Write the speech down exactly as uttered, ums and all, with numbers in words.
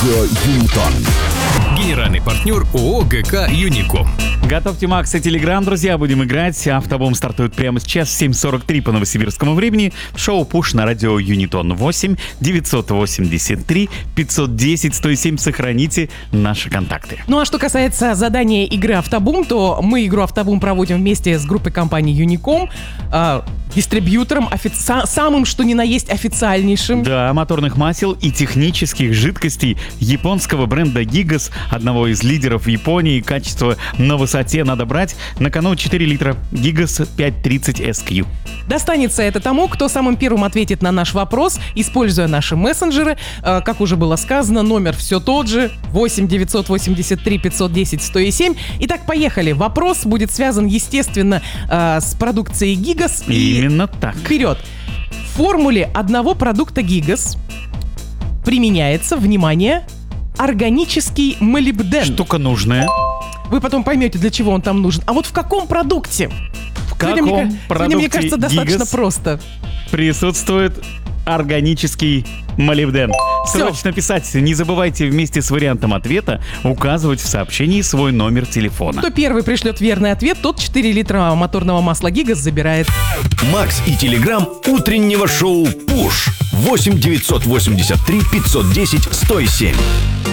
Юнитон. Генеральный партнер ООО ГК «Юником». Готовьте Макс и Телеграм, друзья, будем играть. Автобом стартует прямо сейчас в семь сорок три по новосибирскому времени. Шоу «Пуш» на радио Юнитон. восемь девятьсот восемьдесят три пятьсот десять сто семь. Сохраните наши контакты. Ну а что касается задания игры «Автобум», то мы игру «Автобум» проводим вместе с группой компании «Юником», э, дистрибьютором, офици- самым что ни на есть официальнейшим. Да, моторных масел и технических жидкостей японского бренда Gigas, одного из лидеров в Японии. Качество на высоте надо брать. На кону четыре литра Gigas пятьсот тридцать эс кью. Достанется это тому, кто самым первым ответит на наш вопрос, используя наши мессенджеры. Э, как уже было сказано, номер все тот же: восемь девятьсот восемьдесят три пятьсот десять сто семь. Итак, поехали. Вопрос будет связан, естественно, э, с продукцией Gigas. И именно так. Вперед. В формуле одного продукта Gigas применяется, внимание, органический молибден. Штука нужная. Вы потом поймете, для чего он там нужен. А вот в каком продукте? В Сегодня, каком мне, продукте сегодня, мне кажется, достаточно Gigas просто. присутствует органический молибден? Всё. Срочно писать. Не забывайте вместе с вариантом ответа указывать в сообщении свой номер телефона. Кто первый пришлет верный ответ, тот четыре литра моторного масла Gigas забирает. Макс и Телеграм утреннего шоу «Пуш». восемь девятьсот восемьдесят три пятьсот десять сто семь.